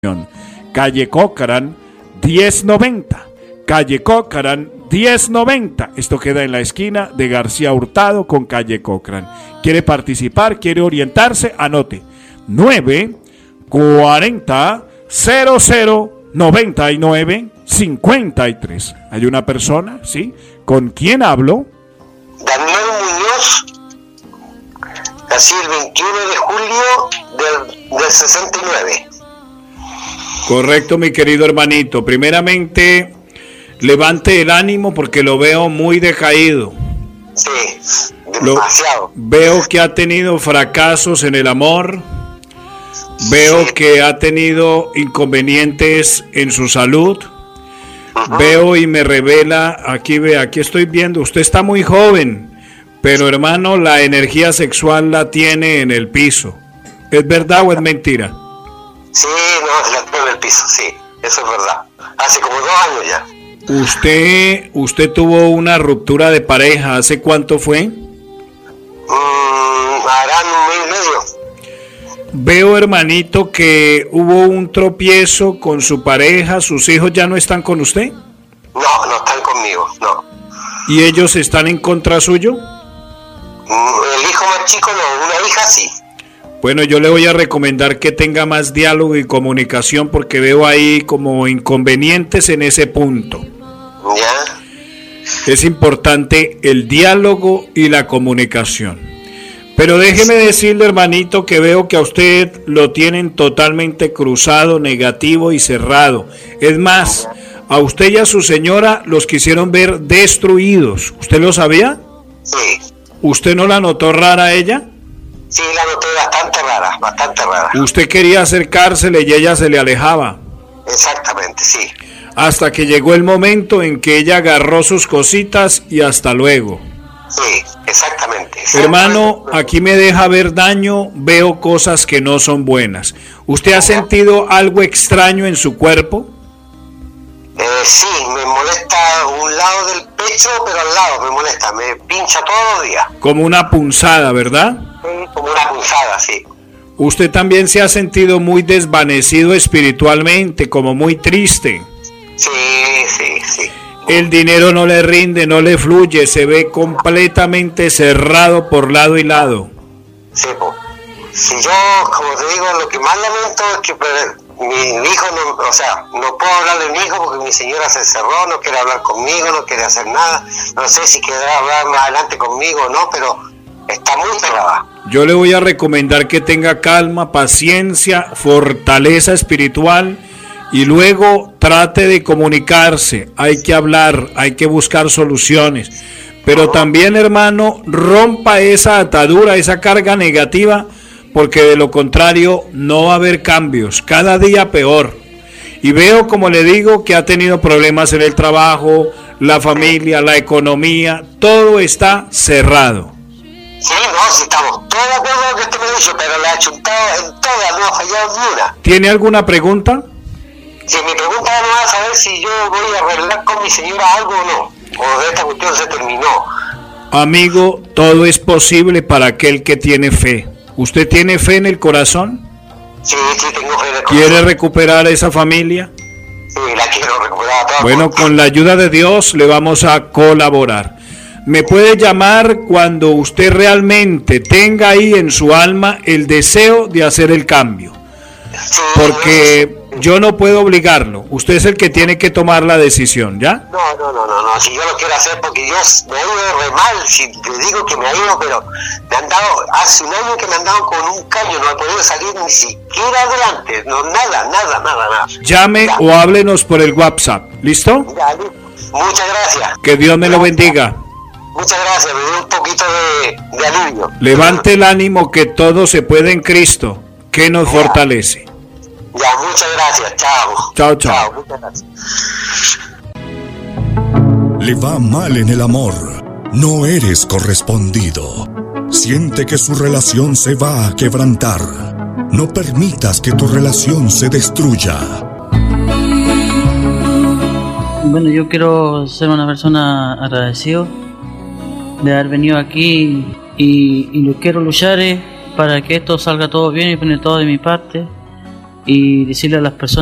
Calle Cochrane 1090. Calle Cochrane 1090. Esto queda en la esquina de García Hurtado con Calle Cochrane. ¿Quiere participar? ¿Quiere orientarse? Anote. 940 00 99 53. ¿Hay una persona? ¿Sí? ¿Con quién hablo? Daniel Muñoz. Nací el 21 de julio del 69. Correcto, mi querido hermanito. Primeramente, levante el ánimo porque lo veo muy decaído. Sí, demasiado. Veo que ha tenido fracasos en el amor. Veo que ha tenido inconvenientes en su salud. Veo y me revela, aquí estoy viendo, usted está muy joven, pero hermano, la energía sexual la tiene en el piso. ¿Es verdad o es mentira? Sí, no, la tengo en el piso, sí, eso es verdad. Hace como 2 años ya. ¿Usted tuvo una ruptura de pareja? ¿Hace cuánto fue? Harán 1 mes y medio. Veo, hermanito, que hubo un tropiezo con su pareja. ¿Sus hijos ya no están con usted? No están conmigo, no. ¿Y ellos están en contra suyo? El hijo más chico no, una hija sí. Bueno, yo le voy a recomendar que tenga más diálogo y comunicación porque veo ahí como inconvenientes en ese punto. ¿Ya? Es importante el diálogo y la comunicación. Pero déjeme decirle, hermanito, que veo que a usted lo tienen totalmente cruzado, negativo y cerrado. Es más, a usted y a su señora los quisieron ver destruidos. ¿Usted lo sabía? Sí. ¿Usted no la notó rara a ella? Sí, la noté bastante rara. Usted quería acercársele y ella se le alejaba. Exactamente, sí. Hasta que llegó el momento en que ella agarró sus cositas y hasta luego. Sí, exactamente. Hermano, aquí me deja ver daño, veo cosas que no son buenas. ¿Usted ha sentido algo extraño en su cuerpo? Sí, me molesta un lado del pecho, pero al lado me molesta, me pincha todos los días. Como una punzada, ¿verdad? Sí, como una punzada, sí. ¿Usted también se ha sentido muy desvanecido espiritualmente, como muy triste? Sí. El dinero no le rinde, no le fluye, se ve completamente cerrado por lado y lado. Sí, pues. Si yo, como te digo, lo que más lamento es que mi hijo, no puedo hablar de mi hijo porque mi señora se cerró, no quiere hablar conmigo, no quiere hacer nada. No sé si querrá hablar más adelante conmigo o no, pero está muy cerrada. Yo le voy a recomendar que tenga calma, paciencia, fortaleza espiritual. Y luego trate de comunicarse, hay que hablar, hay que buscar soluciones. Pero también, hermano, rompa esa atadura, esa carga negativa, porque de lo contrario no va a haber cambios, cada día peor. Y veo, como le digo, que ha tenido problemas en el trabajo, la familia, la economía, todo está cerrado. Sí, si estamos todos de acuerdo con lo que usted me ha dicho, pero le ha chuntado en todas, no ha fallado ni una. ¿Tiene alguna pregunta? Si mi pregunta no va a saber si yo voy a arreglar con mi señora algo o no, o de esta cuestión se terminó. Amigo, todo es posible para aquel que tiene fe. ¿Usted tiene fe en el corazón? Sí, tengo fe en el corazón. ¿Quiere recuperar esa familia? Sí, la quiero recuperar. Bueno, con la ayuda de Dios le vamos a colaborar. Me puede llamar cuando usted realmente tenga ahí en su alma el deseo de hacer el cambio. Sí, porque yo no puedo obligarlo, usted es el que tiene que tomar la decisión, ¿ya? No, si yo lo quiero hacer porque yo me he ido re mal, si te digo que me ha ido, pero me han dado, hace 1 año que me han dado con un caño, no he podido salir ni siquiera adelante, no, nada. Llame ya. O háblenos por el WhatsApp, ¿listo? Ya, muchas gracias. Que Dios me lo bendiga. Muchas gracias, me dio un poquito de alivio. Levante el ánimo que todo se puede en Cristo, que nos fortalece. Ya, muchas gracias, chao. Chao, muchas gracias. Le va mal en el amor, no eres correspondido. Siente que su relación se va a quebrantar. No permitas que tu relación se destruya. Bueno, yo quiero ser una persona agradecido de haber venido aquí y lo quiero luchar para que esto salga todo bien y poner todo de mi parte. y decirle a las personas